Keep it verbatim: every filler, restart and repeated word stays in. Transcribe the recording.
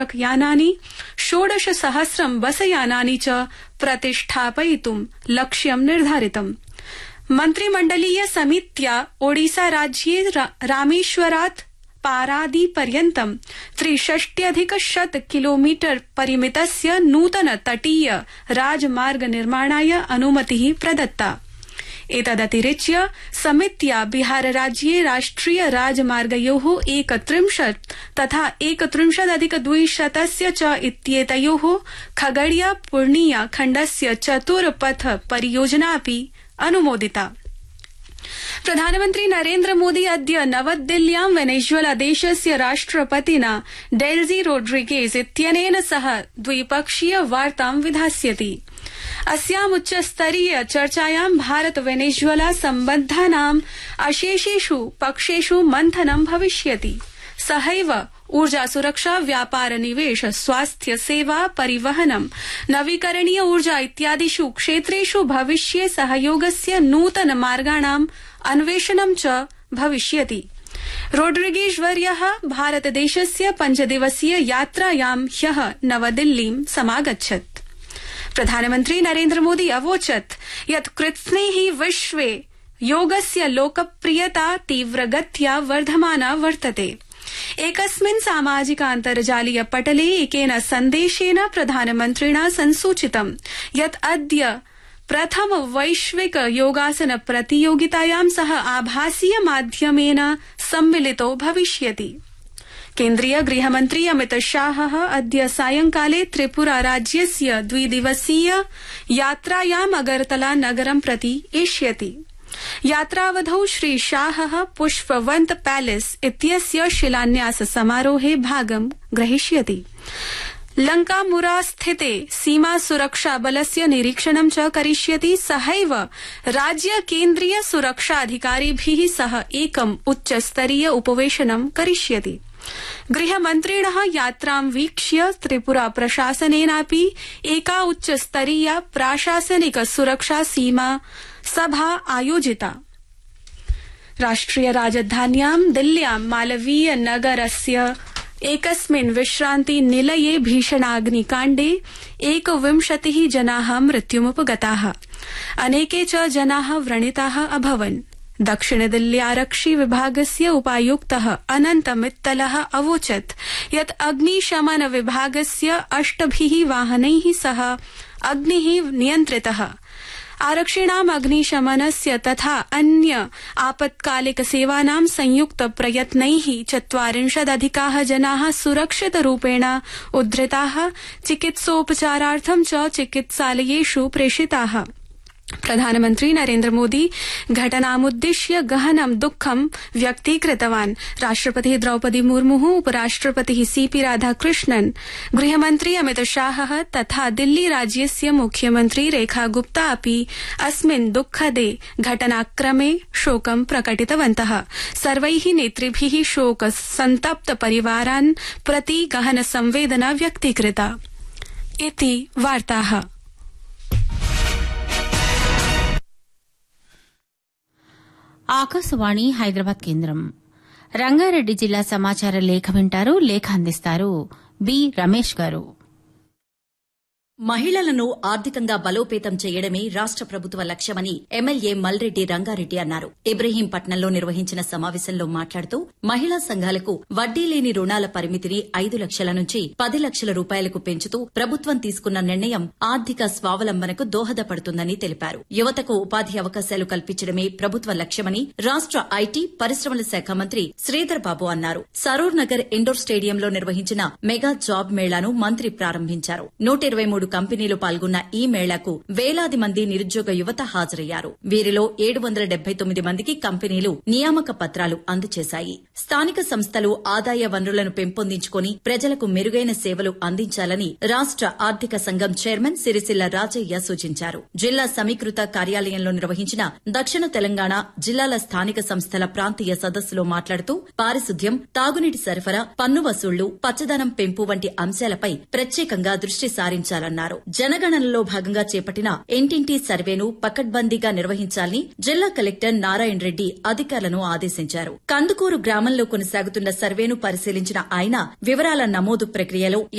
यानानि षोडश सहस्रं बसयानानि च प्रतिष्ठापयितुं लक्ष्यं निर्धारितम्। मन्त्रिमण्डलीय समित्या ओडिसा राज्ये रा, रामेश्वरात् पारादी पर्यन्तं त्रिषष्ट्यधिक शत किलोमीटर परिमितस्य नूतन तटीय राजमार्ग निर्माणाय अनुमतिः प्रदत्ता। एतदतिरिच्य समित्या बिहारराज्ये राष्ट्रिय राजमार्गयोः एकत्रिंशत् तथा एकत्रिंशदधिक द्विशतस्य च इत्येतयोः खगड़िया पूर्णिया खण्डस्य चतुर्पथ परियोजनापि अनुमोदिता। प्रधानमन्त्री नरेन्द्र मोदी अद्य नवदिल्ल्यां वेनेजुएला देशस्य राष्ट्रपतिना डेल्जी रोड्रिगेज इत्यनेन सह द्विपक्षीय वार्तां विधास्यति। अस्याम् उच्चस्तरीय चर्चायां भारत वेनेजुएला सम्बद्धानाम् अशेषेषु पक्षेषु मन्थनं भविष्यति। सहैव ऊर्जा सुरक्षा, व्यापार, निवेश, स्वास्थ्य सेवा, परिवहनं, नवीकरणीय ऊर्जा इत्यादिषु क्षेत्रेषु भविष्ये सहयोगस्य नूतन मार्गाणाम् अन्वेषणं च भविष्यति। रोड्रिगेज वर्यः भारतदेशस्य पञ्चदिवसीय यात्रायां ह्यः नवदिल्लीं समागच्छत्। प्रधानमन्त्री नरेन्द्र मोदी अवोचत् यत् कृत्स्नेहि विश्वे योगस्य लोकप्रियता तीव्रगत्या वर्धमाना वर्तते। एकस्मिन् सामाजिकान्तर्जालीय पटले एकेन सन्देशेन प्रधानमन्त्रिणा संसूचितं यत् अद्य प्रथम वैश्विक योगासन प्रतियोगितायां सह आभासीय माध्यमेन सम्मिलितो भविष्यति। केन्द्रीय गृहमन्त्री अमित शाहः अद्य सायंकाले त्रिपुरा राज्यस्य द्विदिवसीय यात्रायाम् अगरतला नगरं प्रति एष्यति। यात्रावधौ श्री शाहः पुष्पवन्त पैलेस इत्यस्य शिलान्यास समारोहे भागं ग्रहीष्यति। लंकामुरा स्थिते सीमा सुरक्षा बलस्य निरीक्षणं च करिष्यति। सहैव राज्य केन्द्रीय सुरक्षाधिकारिभिः सह एकम् उच्चस्तरीय उपवेशनं करिष्यति। गृहमन्त्रिणः यात्रां वीक्ष्य त्रिपुरा प्रशासनेनापि एका उच्चस्तरीया प्राशासनिक सुरक्षा सीमा सभा आयोजिता। राष्ट्रिय राजधान्यां दिल्ल्यां मालवीय नगरस्य एकस्मिन् विश्रान्ति निलये भीषणाग्निकाण्डे एकविंशतिः जनाः मृत्युमुपगताः, अनेके च जनाः व्रणिताः अभवन्। दक्षिणदिल्ल्यारक्षि विभागस्य उपायुक्तः अनन्त मित्तलः अवोचत् यत् अग्निशमन विभागस्य अष्टभिः वाहनैः सह अग्निः नियन्त्रितः। आरक्षिणाम् अग्निशमनस्य तथा अन्य आपत्कालिक सेवानां संयुक्त प्रयत्नैः चत्वारिंशदधिकाः जनाः सुरक्षितरूपेण उद्धृताः, चिकित्सोपचारार्थं च चिकित्सालयेषु प्रेषिताः। प्रधानमन्त्री नरेन्द्र मोदी घटनामुद्दिश्य गहनं दुःखं व्यक्तीकृतवान्। राष्ट्रपतिः द्रौपदी मुर्मुः, उपराष्ट्रपतिः सीपी राधाकृष्णन्, गृहमन्त्री अमित शाहः तथा दिल्ली राज्यस्य मुख्यमन्त्री रेखा गुप्ता अपि अस्मिन् दुःखदे घटनाक्रमे शोकं प्रकटितवन्तः। सर्वैः नेतृभिः शोक सन्तप्त परिवारान् प्रति गहन संवेदना व्यक्तीकृता। इति वार्ताः। ఆకాశవాణి హైదరాబాద్ కేంద్రం. రంగారెడ్డి జిల్లా సమాచార లేఖ వింటారు. లేఖ అందిస్తారు బి రమేష్ గారు. మహిళలను ఆర్థికంగా బలోపేతం చేయడమే రాష్ట ప్రభుత్వ లక్ష్యమని ఎమ్మెల్యే మల్రెడ్డి రంగారెడ్డి అన్నారు. ఇబ్రహీంపట్నంలో నిర్వహించిన సమావేశంలో మాట్లాడుతూ మహిళా సంఘాలకు వడ్డీ లేని రుణాల పరిమితిని ఐదు లక్షల నుంచి పది లక్షల రూపాయలకు పెంచుతూ ప్రభుత్వం తీసుకున్న నిర్ణయం ఆర్థిక స్వావలంబనకు దోహదపడుతుందని తెలిపారు. యువతకు ఉపాధి అవకాశాలు కల్పించడమే ప్రభుత్వ లక్ష్యమని రాష్ట ఐటీ పరిశ్రమల శాఖ మంత్రి శ్రీధర్ బాబు అన్నారు. సరూర్ నగర్ ఇండోర్ స్టేడియంలో నిర్వహించిన మెగా జాబ్ మేళాను మంత్రి ప్రారంభించారు. నూట ఇరవై మూడు కంపెనీలు పాల్గొన్న ఈ మేళాకు వేలాది మంది నిరుద్యోగ యువత హాజరయ్యారు. వీరిలో ఏడు వందల డెబ్బై తొమ్మిది మందికి కంపెనీలు నియామక పత్రాలు అందజేశాయి. స్థానిక సంస్థలు ఆదాయ వనరులను పెంపొందించుకుని ప్రజలకు మెరుగైన సేవలు అందించాలని రాష్ట ఆర్థిక సంఘం చైర్మన్ సిరిసిల్ల రాజయ్య సూచించారు. జిల్లా సమీకృత కార్యాలయంలో నిర్వహించిన దక్షిణ తెలంగాణ జిల్లాల స్థానిక సంస్థల ప్రాంతీయ సదస్సులో మాట్లాడుతూ పారిశుద్ధ్యం, తాగునీటి సరఫరా, పన్ను వసూళ్లు, పచ్చదనం పెంపు వంటి అంశాలపై ప్రత్యేకంగా దృష్టి సారించాలన్నారు. చేయాలన్నారు. జనగణనలో భాగంగా చేపట్టిన ఇంటింటి సర్వేను పకడ్బందీగా నిర్వహించాలని జిల్లా కలెక్టర్ నారాయణ రెడ్డి అధికారులను ఆదేశించారు. కందుకూరు గ్రామంలో కొనసాగుతున్న సర్వేను పరిశీలించిన ఆయన వివరాల నమోదు ప్రక్రియలో